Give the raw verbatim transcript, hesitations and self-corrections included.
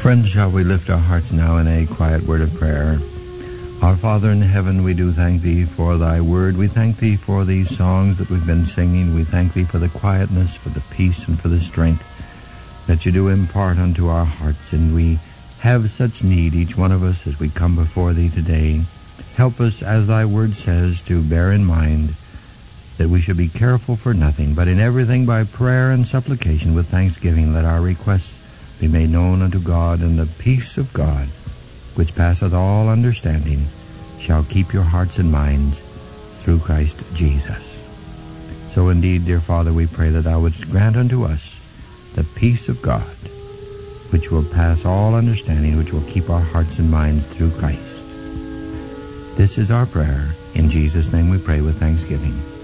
Friends, shall we lift our hearts now in a quiet word of prayer? Our Father in heaven, we do thank Thee for Thy word. We thank Thee for these songs that we've been singing. We thank Thee for the quietness, for the peace, and for the strength that You do impart unto our hearts. And we have such need, each one of us, as we come before Thee today. Help us, as Thy word says, to bear in mind that we should be careful for nothing, but in everything by prayer and supplication with thanksgiving let our requests be made known unto God, and the peace of God, which passeth all understanding, shall keep your hearts and minds through Christ Jesus. So indeed, dear Father, we pray that Thou wouldst grant unto us the peace of God, which will pass all understanding, which will keep our hearts and minds through Christ. This is our prayer. In Jesus' name we pray with thanksgiving.